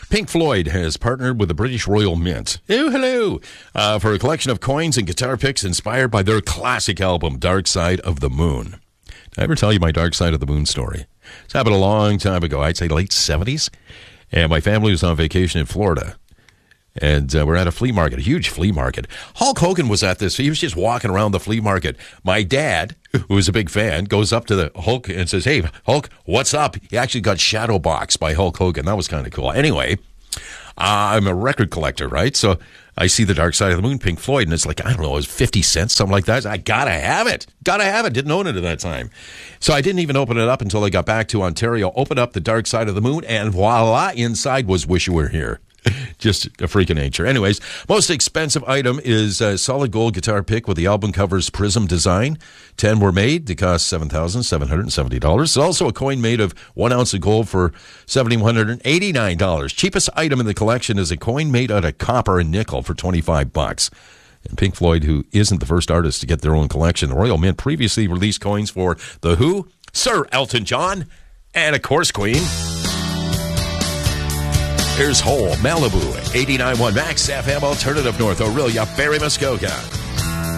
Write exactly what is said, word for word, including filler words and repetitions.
Pink Floyd has partnered with the British Royal Mint. Oh, hello! Uh, for a collection of coins and guitar picks inspired by their classic album, Dark Side of the Moon. Did I ever tell you my Dark Side of the Moon story? It's happened a long time ago. I'd say late seventies. And my family was on vacation in Florida. And uh, we're at a flea market, a huge flea market. Hulk Hogan was at this. He was just walking around the flea market. My dad, who was a big fan, goes up to the Hulk and says, "Hey, Hulk, what's up?" He actually got shadow boxed by Hulk Hogan. That was kind of cool. Anyway, uh, I'm a record collector, right? So I see the Dark Side of the Moon, Pink Floyd, and it's like, I don't know, it was fifty cents, something like that. I gotta have it. Gotta have it. Didn't own it at that time. So I didn't even open it up until I got back to Ontario. Opened up the Dark Side of the Moon, and voila, inside was Wish You Were Here. Just a freak of nature. Anyways, most expensive item is a solid gold guitar pick with the album cover's prism design. Ten were made. They cost seven thousand seven hundred seventy dollars. There's also a coin made of one ounce of gold for seven thousand one hundred eighty-nine dollars. Cheapest item in the collection is a coin made out of copper and nickel for twenty-five bucks. And Pink Floyd, who isn't the first artist to get their own collection, the Royal Mint previously released coins for The Who, Sir Elton John, and of course Queen. Here's Hole, Malibu, eighty-nine point one Max F M Alternative North Orillia, Barrie, Muskoka.